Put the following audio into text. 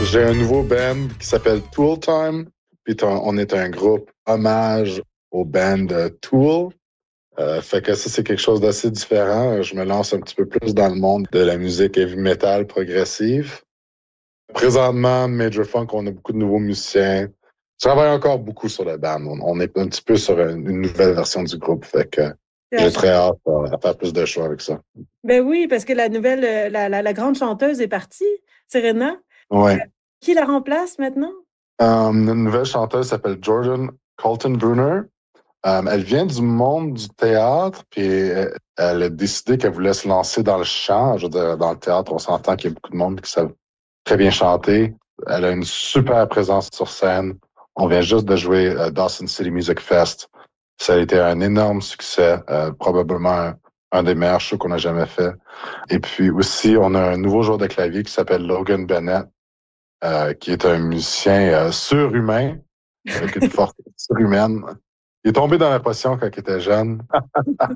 J'ai un nouveau band qui s'appelle Tool Time. Puis on est un groupe hommage au band Tool. Fait que ça, c'est quelque chose d'assez différent. Je me lance un petit peu plus dans le monde de la musique heavy metal progressive. Présentement, Major Funk, on a beaucoup de nouveaux musiciens. Je travaille encore beaucoup sur le band. On est un petit peu sur une nouvelle version du groupe. Fait que j'ai très hâte à faire plus de choix avec ça. Ben oui, parce que la nouvelle, la grande chanteuse est partie, Serena. Ouais. Qui la remplace maintenant? Une nouvelle chanteuse s'appelle Jordan Colton Brunner. Elle vient du monde du théâtre, puis elle a décidé qu'elle voulait se lancer dans le chant. Je veux dire, dans le théâtre, on s'entend qu'il y a beaucoup de monde qui savent très bien chanter. Elle a une super présence sur scène. On vient juste de jouer Dawson City Music Fest. Ça a été un énorme succès, probablement un des meilleurs shows qu'on a jamais fait. Et puis aussi, on a un nouveau joueur de clavier qui s'appelle Logan Bennett, qui est un musicien surhumain, avec une force surhumaine. Il est tombé dans la potion quand il était jeune.